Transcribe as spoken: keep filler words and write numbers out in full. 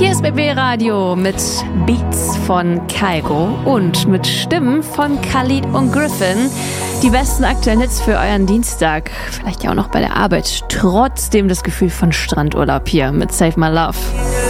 Hier ist B B Radio mit Beats von Kygo und mit Stimmen von Khalid und Griffin. Die besten aktuellen Hits für euren Dienstag. Vielleicht ja auch noch bei der Arbeit. Trotzdem das Gefühl von Strandurlaub hier mit Save My Love.